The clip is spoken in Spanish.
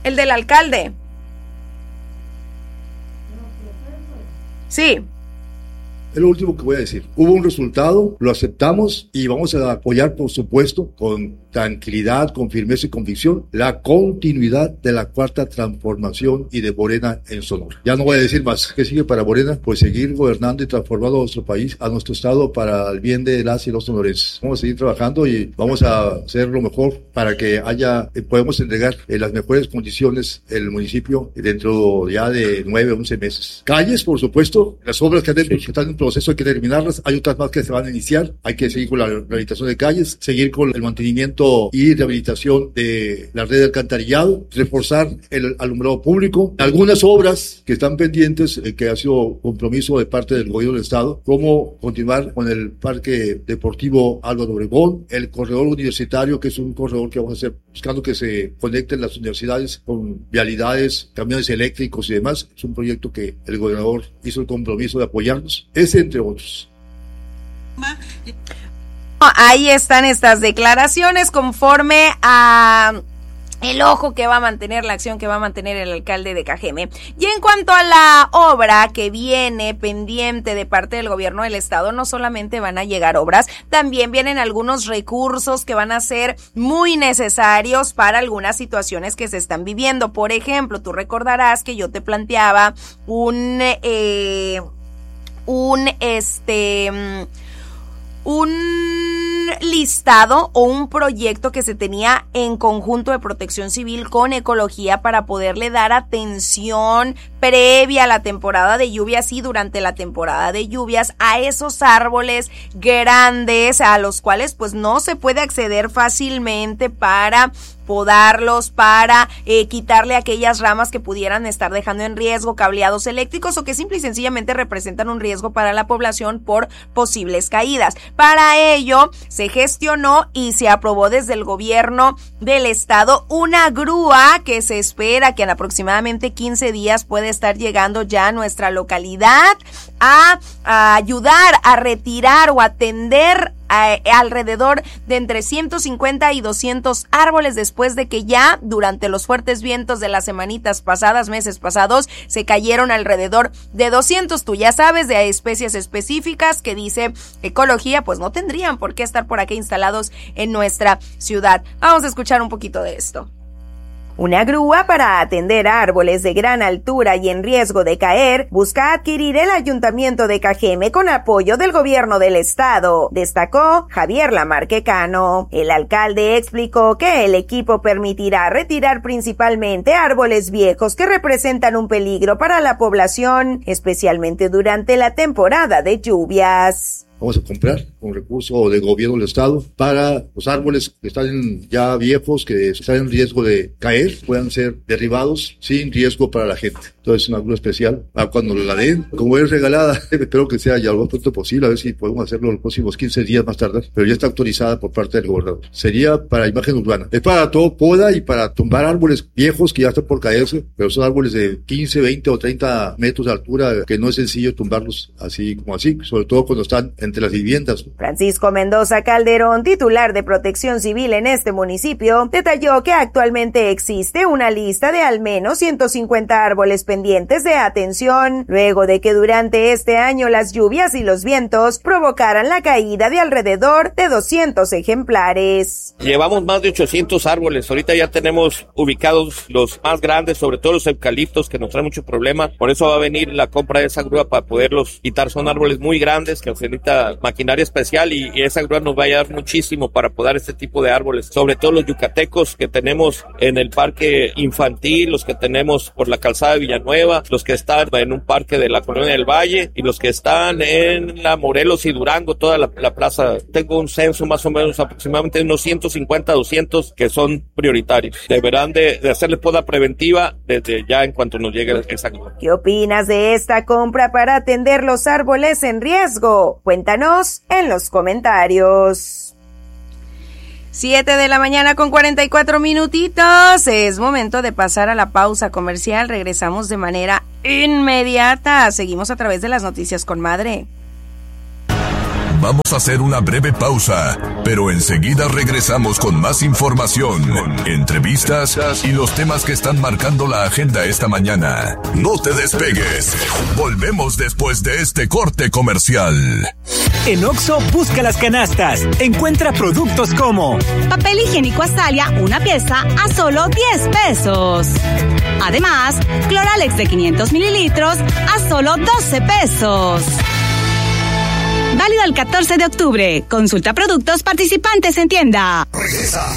El del alcalde. Sí. Es lo último que voy a decir. Hubo un resultado, lo aceptamos y vamos a apoyar, por supuesto, con tranquilidad, con firmeza y convicción, la continuidad de la cuarta transformación y de Morena en Sonora. Ya no voy a decir más. ¿Qué sigue para Morena? Pues seguir gobernando y transformando a nuestro país, a nuestro estado, para el bien de las y los sonorenses. Vamos a seguir trabajando y vamos a hacer lo mejor para que podemos entregar en las mejores condiciones el municipio dentro ya de 9 o 11 meses. Calles, por supuesto, las obras que están en proceso hay que terminarlas, hay otras más que se van a iniciar, hay que seguir con la rehabilitación de calles, seguir con el mantenimiento y rehabilitación de la red de alcantarillado, reforzar el alumbrado público, algunas obras que están pendientes, que ha sido compromiso de parte del gobierno del estado, como continuar con el parque deportivo Álvaro Obregón, el corredor universitario, que es un corredor que vamos a hacer buscando que se conecten las universidades con vialidades, camiones eléctricos y demás. Es un proyecto que el gobernador hizo el compromiso de apoyarnos, entre otros. Ahí están estas declaraciones conforme a el ojo que va a mantener, la acción que va a mantener el alcalde de Cajeme. Y en cuanto a la obra que viene pendiente de parte del gobierno del estado, no solamente van a llegar obras, también vienen algunos recursos que van a ser muy necesarios para algunas situaciones que se están viviendo. Por ejemplo, tú recordarás que yo te planteaba un listado o un proyecto que se tenía en conjunto de Protección Civil con Ecología para poderle dar atención previa a la temporada de lluvias y durante la temporada de lluvias a esos árboles grandes a los cuales pues no se puede acceder fácilmente para podarlos, para quitarle aquellas ramas que pudieran estar dejando en riesgo cableados eléctricos o que simple y sencillamente representan un riesgo para la población por posibles caídas. Para ello se gestionó y se aprobó desde el gobierno del estado una grúa que se espera que en aproximadamente 15 días puede estar llegando ya a nuestra localidad a ayudar a retirar o atender alrededor de entre 150 y 200 árboles después de que ya durante los fuertes vientos de las semanitas pasadas, meses pasados, se cayeron alrededor de 200. Tú ya sabes, de especies específicas que dice Ecología, pues no tendrían por qué estar por aquí instalados en nuestra ciudad. Vamos a escuchar un poquito de esto. Una grúa para atender árboles de gran altura y en riesgo de caer busca adquirir el Ayuntamiento de Cajeme con apoyo del gobierno del estado, destacó Javier Lamarque Cano. El alcalde explicó que el equipo permitirá retirar principalmente árboles viejos que representan un peligro para la población, especialmente durante la temporada de lluvias. Vamos a comprar con recurso del gobierno del estado para los árboles que están ya viejos, que están en riesgo de caer, puedan ser derribados sin riesgo para la gente. Entonces, una grúa especial para cuando la den. Como es regalada, espero que sea ya lo más pronto posible, a ver si podemos hacerlo los próximos 15 días más tarde, pero ya está autorizada por parte del gobernador. Sería para imagen urbana. Es para todo poda y para tumbar árboles viejos que ya están por caerse, pero son árboles de 15, 20 o 30 metros de altura que no es sencillo tumbarlos así como así, sobre todo cuando están entre las viviendas. Francisco Mendoza Calderón, titular de Protección Civil en este municipio, detalló que actualmente existe una lista de al menos 150 árboles pendientes de atención, luego de que durante este año las lluvias y los vientos provocaran la caída de alrededor de 200 ejemplares. Llevamos más de 800 árboles, ahorita ya tenemos ubicados los más grandes, sobre todo los eucaliptos que nos traen muchos problemas, por eso va a venir la compra de esa grúa para poderlos quitar. Son árboles muy grandes que necesita maquinaria especial y esa grúa nos va a ayudar muchísimo para podar este tipo de árboles, sobre todo los yucatecos que tenemos en el parque infantil, los que tenemos por la calzada de Villanueva, los que están en un parque de la Colonia del Valle y los que están en la Morelos y Durango, toda la plaza. Tengo un censo más o menos aproximadamente unos 150, 200 que son prioritarios. Deberán de hacerle poda preventiva desde ya en cuanto nos llegue esa grúa. ¿Qué opinas de esta compra para atender los árboles en riesgo? Cuéntanos en los comentarios. 7 de la mañana con 44 minutitos. Es momento de pasar a la pausa comercial. Regresamos de manera inmediata. Seguimos a través de las noticias con Madre. Vamos a hacer una breve pausa, pero enseguida regresamos con más información, entrevistas y los temas que están marcando la agenda esta mañana. No te despegues. Volvemos después de este corte comercial. En Oxxo, busca las canastas. Encuentra productos como papel higiénico Astalia, una pieza a solo 10 pesos. Además, Cloralex de 500 mililitros a solo 12 pesos. Válido el 14 de octubre. Consulta productos participantes en tienda. Regresa